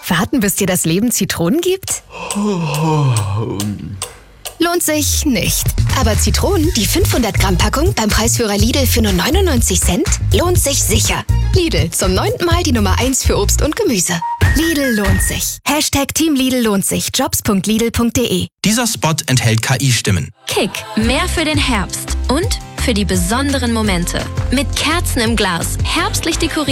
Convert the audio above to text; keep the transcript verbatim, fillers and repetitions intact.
Warten, bis dir das Leben Zitronen gibt? Lohnt sich nicht. Aber Zitronen, die fünfhundert Gramm Packung beim Preisführer Lidl für nur neunundneunzig Cent, lohnt sich sicher. Lidl, zum neunten Mal die Nummer eins für Obst und Gemüse. Lidl lohnt sich. Hashtag Team Lidl lohnt sich. Jobs punkt lidl punkt de. Dieser Spot enthält K I-Stimmen. Kick, mehr für den Herbst und für die besonderen Momente. Mit Kerzen im Glas, herbstlich dekoriert.